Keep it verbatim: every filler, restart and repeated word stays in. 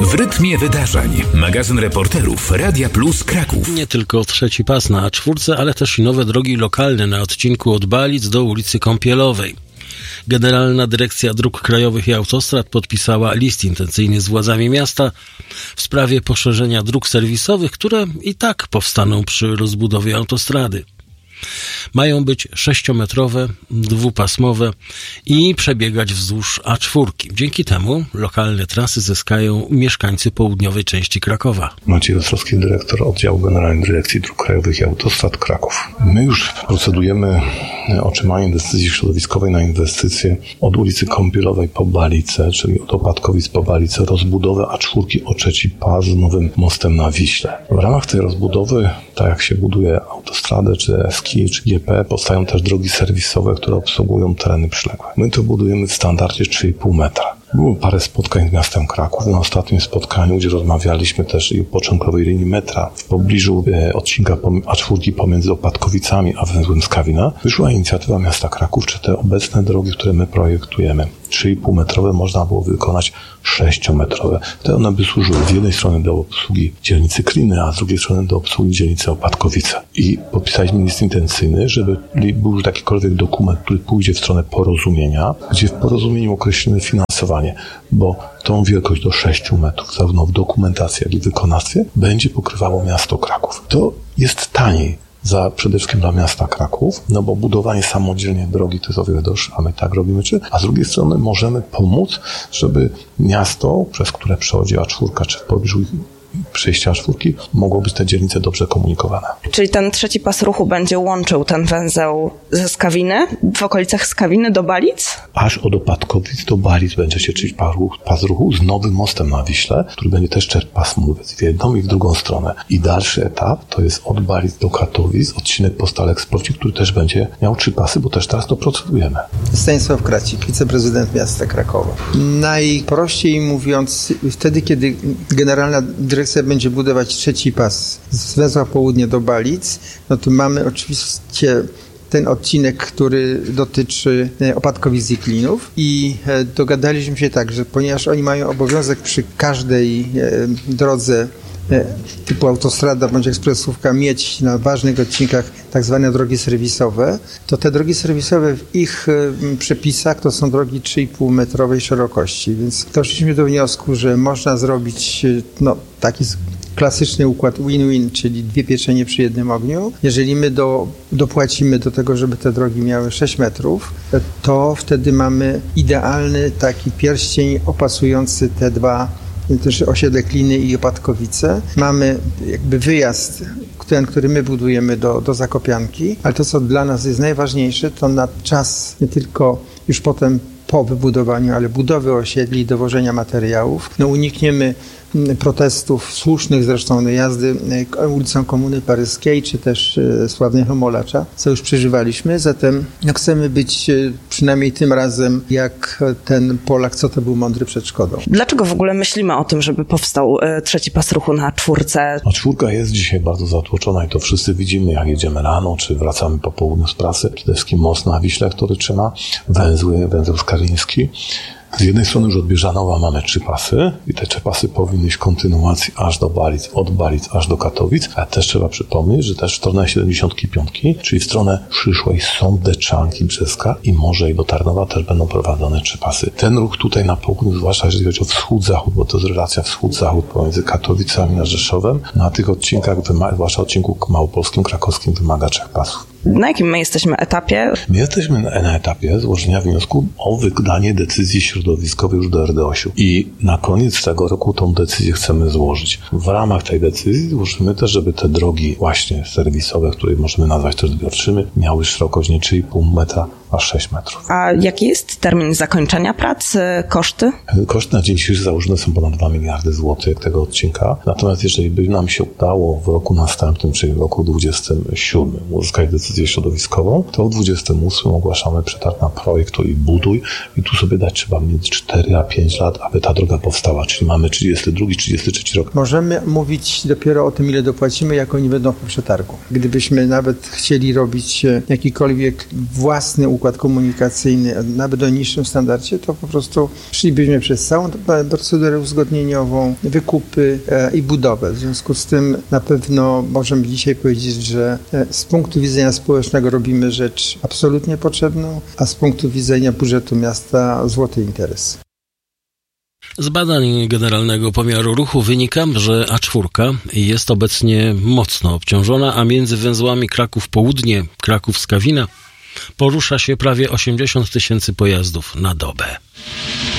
W rytmie wydarzeń. Magazyn reporterów Radia Plus Kraków. Nie tylko trzeci pas na A cztery, ale też i nowe drogi lokalne na odcinku od Balic do ulicy Kąpielowej. Generalna Dyrekcja Dróg Krajowych i Autostrad podpisała list intencyjny z władzami miasta w sprawie poszerzenia dróg serwisowych, które i tak powstaną przy rozbudowie autostrady. Mają być sześciometrowe, dwupasmowe i przebiegać wzdłuż A cztery. Dzięki temu lokalne trasy zyskają mieszkańcy południowej części Krakowa. Maciej Ostrowski, dyrektor Oddziału Generalnej Dyrekcji Dróg Krajowych i Autostrad Kraków. My już procedujemy otrzymaniem decyzji środowiskowej na inwestycje od ulicy Kąpielowej po Balice, czyli od Opatkowic po Balice, rozbudowę A cztery o trzeci pas z nowym mostem na Wiśle. W ramach tej rozbudowy, tak jak się buduje autostradę, czy eski, czy G P, powstają też drogi serwisowe, które obsługują tereny przyległe. My to budujemy w standardzie trzy i pół metra. Było parę spotkań z miastem Kraków. Na ostatnim spotkaniu, gdzie rozmawialiśmy też i o początkowej linii metra w pobliżu e, odcinka A cztery pomiędzy Opatkowicami a węzłem Skawina, wyszła inicjatywa miasta Kraków, czy te obecne drogi, które my projektujemy, trzy i pół metrowe, można było wykonać sześciometrowe. Wtedy one by służyły z jednej strony do obsługi dzielnicy Kliny, a z drugiej strony do obsługi dzielnicy Opatkowice. I podpisaliśmy list intencyjny, żeby był już jakikolwiek dokument, który pójdzie w stronę porozumienia, gdzie w porozumieniu określimy finansowanie, bo tą wielkość do sześciu metrów, zarówno w dokumentacji, jak i w wykonawstwie, będzie pokrywało miasto Kraków. To jest taniej za przede wszystkim dla miasta Kraków, no bo budowanie samodzielnie drogi to jest o wiele droższe, a my tak robimy, czy, a z drugiej strony możemy pomóc, żeby miasto, przez które przechodzi A cztery, czy w pobliżu przejścia A cztery, mogło być te dzielnice dobrze komunikowane. Czyli ten trzeci pas ruchu będzie łączył ten węzeł ze Skawiny, w okolicach Skawiny do Balic? Aż od Opatkowic do Balic będzie się czynić pas ruchu z nowym mostem na Wiśle, który będzie też czteropasmowy w jedną i w drugą stronę. I dalszy etap to jest od Balic do Katowic, odcinek Postal-Eksproci, który też będzie miał trzy pasy, bo też teraz to procedujemy. Stanisław Kracik, wiceprezydent miasta Krakowa. Najprościej mówiąc, wtedy, kiedy Generalna Dyrekcja będzie budować trzeci pas z węzła południe do Balic, no to mamy oczywiście ten odcinek, który dotyczy Opatkowic i Klinów i dogadaliśmy się tak, że ponieważ oni mają obowiązek przy każdej drodze typu autostrada bądź ekspresówka mieć na ważnych odcinkach tak zwane drogi serwisowe, to te drogi serwisowe w ich przepisach to są drogi trzy i pół metrowej szerokości, więc doszliśmy do wniosku, że można zrobić no, taki klasyczny układ win-win, czyli dwie pieczenie przy jednym ogniu. Jeżeli my do, dopłacimy do tego, żeby te drogi miały sześć metrów, to wtedy mamy idealny taki pierścień opasujący te dwa, też osiedle Kliny i Opatkowice. Mamy jakby wyjazd, ten, który my budujemy do, do Zakopianki, ale to, co dla nas jest najważniejsze, to na czas nie tylko już potem po wybudowaniu, ale budowy osiedli i dowożenia materiałów. No unikniemy protestów słusznych zresztą jazdy ulicą Komuny Paryskiej, czy też sławnego Molacza, co już przeżywaliśmy. Zatem no, chcemy być przynajmniej tym razem jak ten Polak, co to był mądry przed Szkodą. Dlaczego w ogóle myślimy o tym, żeby powstał trzeci pas ruchu na czwórce? A czwórka jest dzisiaj bardzo zatłoczona i to wszyscy widzimy, jak jedziemy rano, czy wracamy po południu z pracy. Przede wszystkim most na Wiśle, który trzyma, węzły, węzeł Skawiński. Z jednej strony już od Bieżanowa mamy trzy pasy i te trzy pasy powinny iść w kontynuacji aż do Balic, od Balic aż do Katowic, a też trzeba przypomnieć, że też w stronę siedemdziesiąt pięć, czyli w stronę przyszłej Sądeczanki, Brzeska i może i do Tarnowa też będą prowadzone trzy pasy. Ten ruch tutaj na południu, zwłaszcza jeżeli chodzi o wschód-zachód, bo to jest relacja wschód-zachód pomiędzy Katowicami a Rzeszowem, na tych odcinkach, zwłaszcza odcinku małopolskim, krakowskim, wymaga trzech pasów. Na jakim my jesteśmy etapie? My jesteśmy na, na etapie złożenia wniosku o wydanie decyzji środowiskowej już do R D O S-u. I na koniec tego roku tą decyzję chcemy złożyć. W ramach tej decyzji złożymy też, żeby te drogi właśnie serwisowe, które możemy nazwać też zbiorczymi, miały szerokość nie trzy i pół metra, a sześć metrów. A jaki jest termin zakończenia prac, koszty? Koszty na dzień dzisiejszy założone są ponad dwa miliardy złotych tego odcinka. Natomiast jeżeli by nam się udało w roku następnym, czyli w roku dwudziestym siódmym uzyskać decyzję środowiskową, to w dwudziestym ósmym ogłaszamy przetarg na projektuj i buduj i tu sobie dać trzeba między cztery a pięć lat, aby ta droga powstała, czyli mamy trzydziesty drugi, trzydziesty trzeci rok. Możemy mówić dopiero o tym, ile dopłacimy, jak oni będą po przetargu. Gdybyśmy nawet chcieli robić jakikolwiek własny układ układ komunikacyjny, nawet o niższym standardzie, to po prostu szlibyśmy przez całą procedurę uzgodnieniową, wykupy i budowę. W związku z tym na pewno możemy dzisiaj powiedzieć, że z punktu widzenia społecznego robimy rzecz absolutnie potrzebną, a z punktu widzenia budżetu miasta złoty interes. Z badań Generalnego Pomiaru Ruchu wynika, że A cztery jest obecnie mocno obciążona, a między węzłami Kraków Południe, Kraków Skawina porusza się prawie osiemdziesiąt tysięcy pojazdów na dobę.